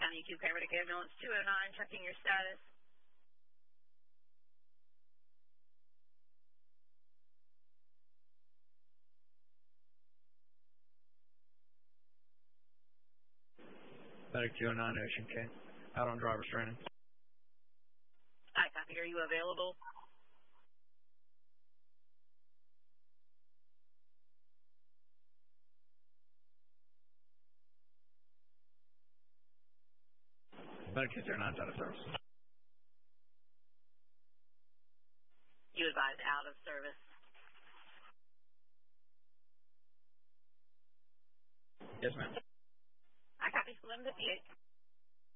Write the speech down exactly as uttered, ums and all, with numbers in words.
County Q Paramedic Ambulance two oh nine, checking your status. Medic two oh nine, Ocean K. Out on driver's training. I copy. Are you available? Medic two oh nine is out of service. You advise out of service. Yes, ma'am. I copy. eleven fifty-eight.